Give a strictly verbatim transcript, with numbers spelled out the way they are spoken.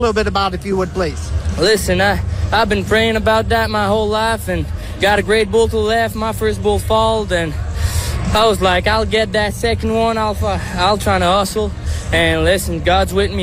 A little bit about, if you would, please. Listen, I, I've been praying about that my whole life and got a great bull to the left. My first bull foaled, and I was like, I'll get that second one. I'll, I'll try to hustle. And listen, God's with me.